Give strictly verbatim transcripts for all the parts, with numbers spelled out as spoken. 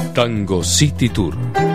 Tango City Tour.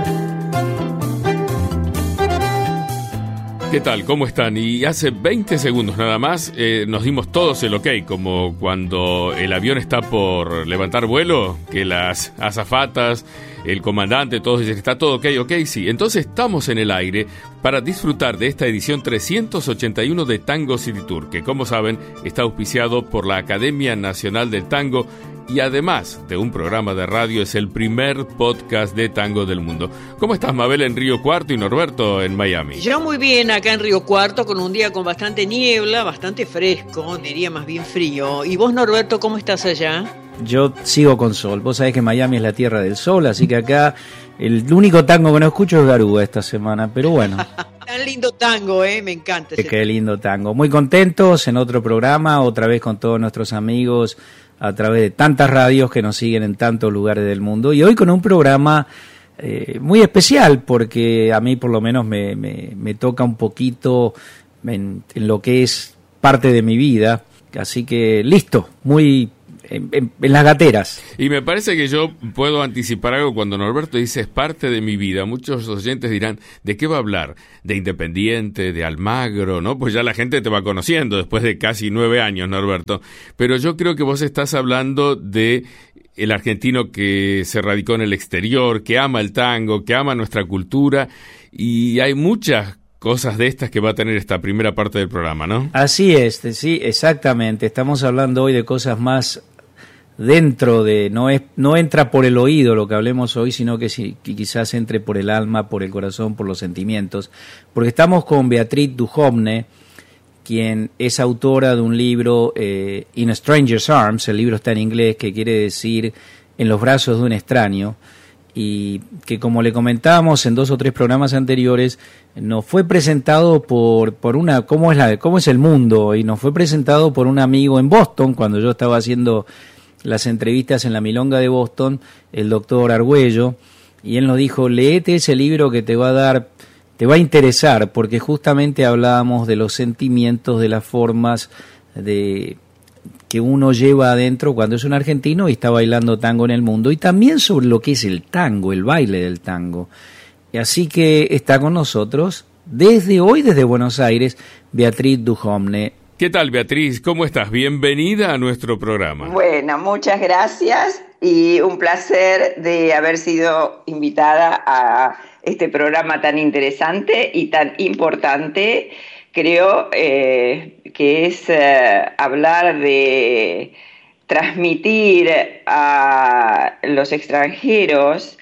¿Qué tal? ¿Cómo están? Y hace veinte segundos nada más eh, nos dimos todos el ok, como cuando el avión está por levantar vuelo, que las azafatas, el comandante, todos dicen, está todo ok, ok, sí. Entonces estamos en el aire para disfrutar de esta edición trescientos ochenta y uno de Tango City Tour, que como saben está auspiciado por la Academia Nacional del Tango y además de un programa de radio es el primer podcast de tango del mundo. ¿Cómo estás, Mabel, en Río Cuarto y Norberto en Miami? Yo muy bien acá en Río Cuarto, con un día con bastante niebla, bastante fresco, diría más bien frío. ¿Y vos, Norberto, cómo estás allá? Yo sigo con sol. Vos sabés que Miami es la tierra del sol, así que acá el único tango que no escucho es Garúa esta semana, pero bueno. Tan lindo tango, ¿eh? Me encanta. Ese Qué lindo tango. Muy contentos en otro programa, otra vez con todos nuestros amigos a través de tantas radios que nos siguen en tantos lugares del mundo. Y hoy con un programa eh, muy especial, porque a mí por lo menos me, me, me toca un poquito en, en lo que es parte de mi vida. Así que listo, muy... En, en, en las gateras. Y me parece que yo puedo anticipar algo cuando Norberto dice es parte de mi vida. Muchos oyentes dirán, ¿de qué va a hablar? ¿De Independiente, de Almagro? ¿No? Pues ya la gente te va conociendo después de casi nueve años, Norberto. Pero yo creo que vos estás hablando de el argentino que se radicó en el exterior, que ama el tango, que ama nuestra cultura, y hay muchas cosas de estas que va a tener esta primera parte del programa, ¿no? Así es, sí, exactamente. Estamos hablando hoy de cosas más dentro de, no es, no entra por el oído lo que hablemos hoy, sino que, si, que quizás entre por el alma, por el corazón, por los sentimientos, porque estamos con Beatriz Duhovne, quien es autora de un libro, eh, In a Stranger's Arms, el libro está en inglés, que quiere decir En los brazos de un extraño, y que, como le comentábamos en dos o tres programas anteriores, nos fue presentado por, por una, ¿cómo es la, cómo es el mundo? Y nos fue presentado por un amigo en Boston, cuando yo estaba haciendo las entrevistas en la Milonga de Boston, el doctor Argüello, y él nos dijo, léete ese libro que te va a dar, te va a interesar, porque justamente hablábamos de los sentimientos, de las formas de que uno lleva adentro cuando es un argentino y está bailando tango en el mundo, y también sobre lo que es el tango, el baile del tango. Y así que está con nosotros, desde hoy, desde Buenos Aires, Beatriz Duhovne. ¿Qué tal, Beatriz? ¿Cómo estás? Bienvenida a nuestro programa. Bueno, muchas gracias y un placer de haber sido invitada a este programa tan interesante y tan importante. Creo eh, que es eh, hablar de transmitir a los extranjeros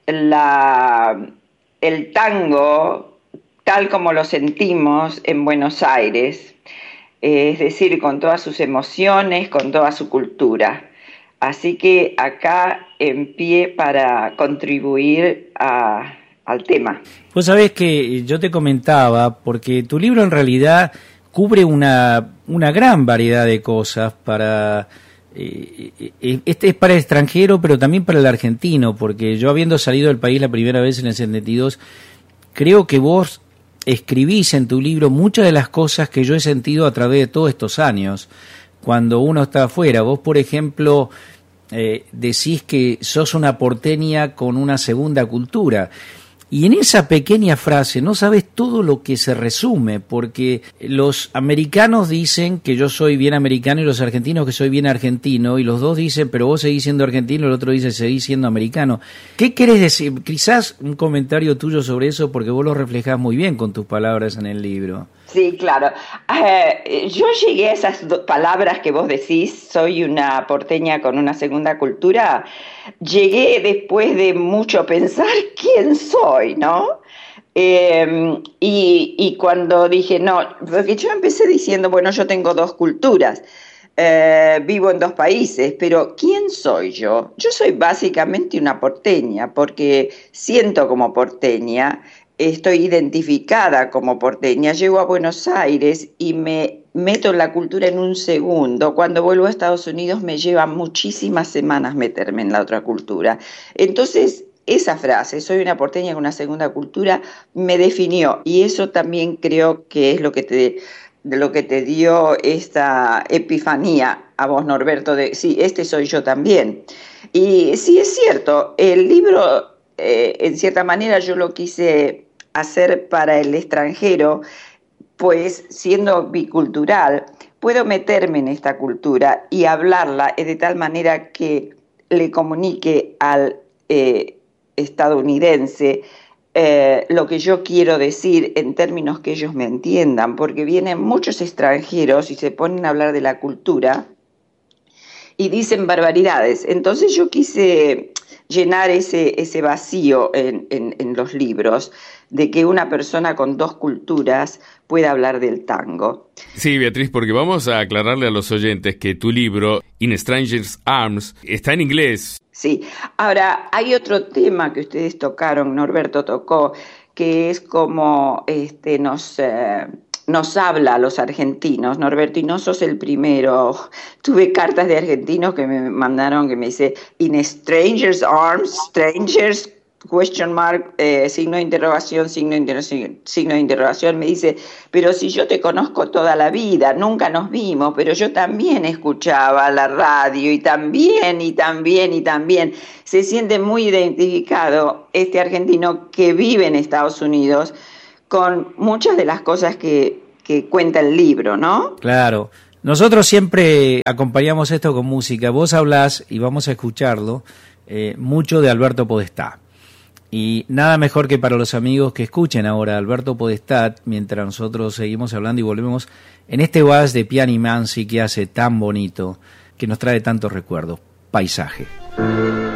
la, el tango tal como lo sentimos en Buenos Aires. Es decir, con todas sus emociones, con toda su cultura. Así que acá en pie para contribuir a, al tema. Vos sabés que yo te comentaba, porque tu libro en realidad cubre una, una gran variedad de cosas para... Eh, este es para el extranjero, pero también para el argentino, porque yo, habiendo salido del país la primera vez en el setenta y dos, creo que vos escribís en tu libro muchas de las cosas que yo he sentido a través de todos estos años, cuando uno está afuera. Vos, por ejemplo, eh, decís que sos una porteña con una segunda cultura, y en esa pequeña frase no sabes todo lo que se resume, porque los americanos dicen que yo soy bien americano y los argentinos que soy bien argentino, y los dos dicen, pero vos seguís siendo argentino, y el otro dice, seguís siendo americano. ¿Qué querés decir? Quizás un comentario tuyo sobre eso, porque vos lo reflejás muy bien con tus palabras en el libro. Sí, claro. Eh, yo llegué a esas do- palabras que vos decís, soy una porteña con una segunda cultura, llegué después de mucho pensar quién soy, ¿no? Eh, y, y cuando dije, no, porque yo empecé diciendo, bueno, yo tengo dos culturas, eh, vivo en dos países, pero ¿quién soy yo? Yo soy básicamente una porteña, porque siento como porteña, estoy identificada como porteña, llego a Buenos Aires y me meto en la cultura en un segundo. Cuando vuelvo a Estados Unidos me lleva muchísimas semanas meterme en la otra cultura. Entonces, esa frase, soy una porteña con una segunda cultura, me definió, y eso también creo que es lo que te, de lo que te dio esta epifanía a vos, Norberto, de sí, este soy yo también. Y sí, es cierto, el libro, eh, en cierta manera, yo lo quise hacer para el extranjero, pues siendo bicultural, puedo meterme en esta cultura y hablarla de tal manera que le comunique al eh, estadounidense eh, lo que yo quiero decir en términos que ellos me entiendan, porque vienen muchos extranjeros y se ponen a hablar de la cultura y dicen barbaridades. Entonces yo quise llenar ese, ese vacío en, en, en los libros, de que una persona con dos culturas pueda hablar del tango. Sí, Beatriz, porque vamos a aclararle a los oyentes que tu libro, In Strangers' Arms, está en inglés. Sí, ahora hay otro tema que ustedes tocaron, Norberto tocó, que es como este, nos... Eh, nos habla a los argentinos, Norberto, y no sos el primero. Tuve cartas de argentinos que me mandaron que me dice, in strangers' arms, strangers, question mark, eh, signo de interrogación, signo de interrogación, signo de interrogación. Me dice, pero si yo te conozco toda la vida, nunca nos vimos, pero yo también escuchaba la radio y también, y también, y también. Se siente muy identificado este argentino que vive en Estados Unidos con muchas de las cosas que, que cuenta el libro, ¿no? Claro. Nosotros siempre acompañamos esto con música. Vos hablás, y vamos a escucharlo, eh, mucho de Alberto Podestá. Y nada mejor que para los amigos que escuchen ahora a Alberto Podestá, mientras nosotros seguimos hablando y volvemos en este vals de Piani Mansi que hace tan bonito, que nos trae tantos recuerdos. Paisaje.